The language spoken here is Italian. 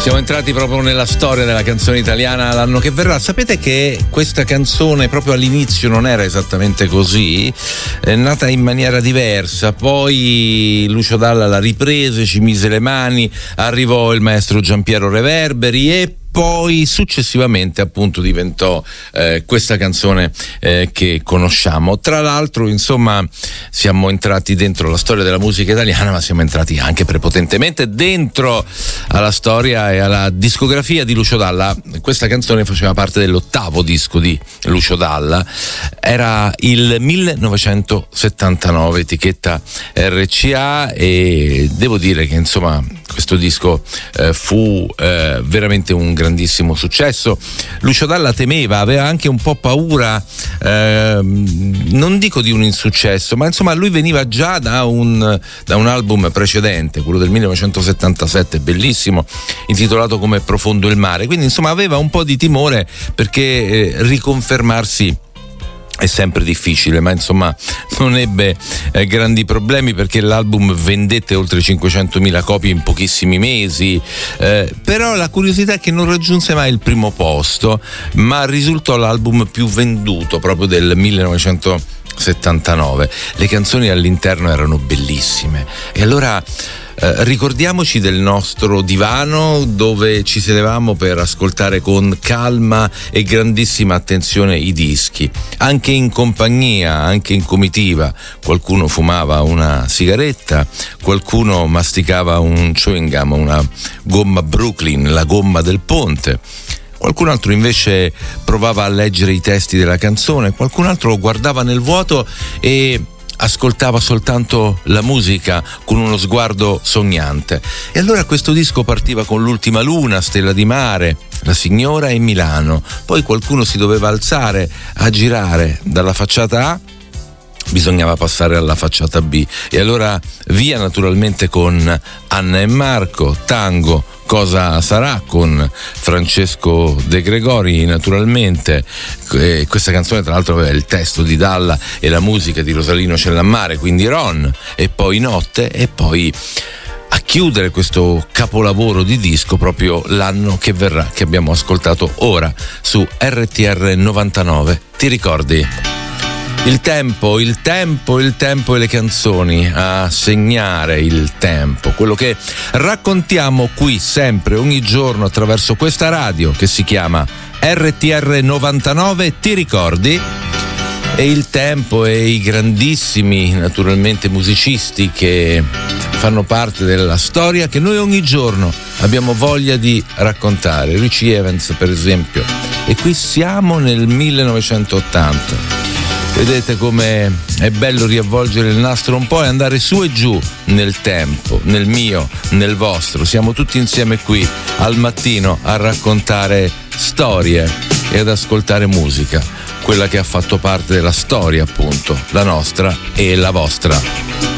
Siamo entrati proprio nella storia della canzone italiana l'anno che verrà. Sapete che questa canzone proprio all'inizio non era esattamente così, è nata in maniera diversa, poi Lucio Dalla la riprese, ci mise le mani, arrivò il maestro Giampiero Reverberi e poi successivamente appunto diventò questa canzone che conosciamo. Tra l'altro, insomma, siamo entrati dentro la storia della musica italiana, ma siamo entrati anche prepotentemente dentro alla storia e alla discografia di Lucio Dalla. Questa canzone faceva parte dell'8º disco di Lucio Dalla, era il 1979, etichetta RCA, e devo dire che insomma questo disco fu veramente un grandissimo successo. Lucio Dalla temeva, aveva anche un po' paura, non dico di un insuccesso, ma insomma lui veniva già da un album precedente, quello del 1977, bellissimo, intitolato Come profondo il mare, quindi insomma aveva un po' di timore perché riconfermarsi è sempre difficile, ma insomma non ebbe grandi problemi perché l'album vendette oltre 500.000 copie in pochissimi mesi, però la curiosità è che non raggiunse mai il primo posto, ma risultò l'album più venduto proprio del 1979. Le canzoni all'interno erano bellissime e allora ricordiamoci del nostro divano dove ci sedevamo per ascoltare con calma e grandissima attenzione i dischi, anche in compagnia, anche in comitiva. Qualcuno fumava una sigaretta, qualcuno masticava un chewing gum, una gomma Brooklyn, la gomma del ponte. Qualcun altro invece provava a leggere i testi della canzone, qualcun altro guardava nel vuoto e ascoltava soltanto la musica con uno sguardo sognante. E allora questo disco partiva con L'ultima luna, Stella di mare, La signora e Milano. Poi qualcuno si doveva alzare a girare dalla facciata A, bisognava passare alla facciata B e allora via naturalmente con Anna e Marco, Tango, Cosa sarà con Francesco De Gregori naturalmente. Questa canzone tra l'altro aveva il testo di Dalla e la musica di Rosalino Cellammare, quindi Ron, e poi Notte, e poi a chiudere questo capolavoro di disco proprio L'anno che verrà, che abbiamo ascoltato ora su RTR 99. Ti ricordi? Il tempo e le canzoni a segnare il tempo, quello che raccontiamo qui sempre, ogni giorno attraverso questa radio che si chiama RTR 99, ti ricordi? E il tempo e i grandissimi naturalmente musicisti che fanno parte della storia che noi ogni giorno abbiamo voglia di raccontare. Richie Evans per esempio, e qui siamo nel 1980. Vedete come è bello riavvolgere il nastro un po' e andare su e giù nel tempo, nel mio, nel vostro. Siamo tutti insieme qui al mattino a raccontare storie e ad ascoltare musica, quella che ha fatto parte della storia appunto, la nostra e la vostra.